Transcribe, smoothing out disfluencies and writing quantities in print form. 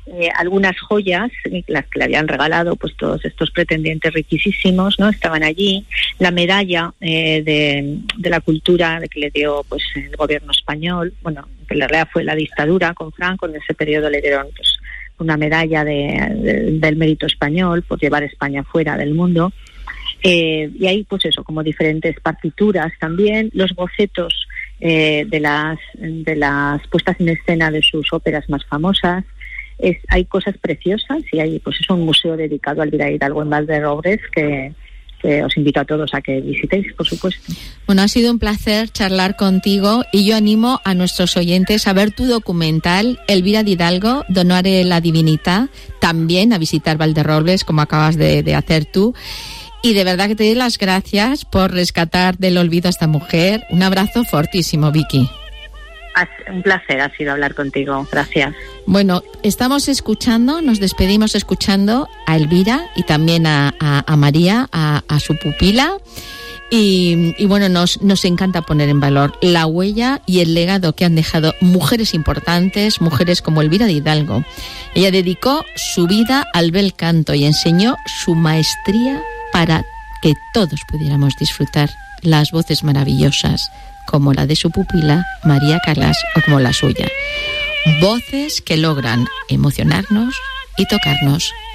algunas joyas, las que le habían regalado pues todos estos pretendientes riquísimos, ¿no? Estaban allí. La medalla de la cultura que le dio pues el gobierno español, bueno, que en realidad fue la dictadura con Franco, en ese periodo le dieron pues una medalla del mérito español por llevar España fuera del mundo. Y hay pues eso, como diferentes partituras también, los bocetos de las puestas en escena de sus óperas más famosas. Hay cosas preciosas y hay pues un museo dedicado a Elvira Hidalgo en Valderrobres que os invito a todos a que visitéis, por supuesto. Bueno, ha sido un placer charlar contigo y yo animo a nuestros oyentes a ver tu documental Elvira Hidalgo, Donare la Divinità, también a visitar Valderrobres como acabas de hacer tú. Y de verdad que te doy las gracias por rescatar del olvido a esta mujer. Un abrazo fortísimo, Vicky. Un placer ha sido hablar contigo. Gracias. Bueno, nos despedimos escuchando a Elvira y también a María, a su pupila. Y bueno, nos encanta poner en valor la huella y el legado que han dejado mujeres importantes, mujeres como Elvira Hidalgo. Ella dedicó su vida al bel canto y enseñó su maestría para que todos pudiéramos disfrutar las voces maravillosas como la de su pupila María Callas o como la suya. Voces que logran emocionarnos y tocarnos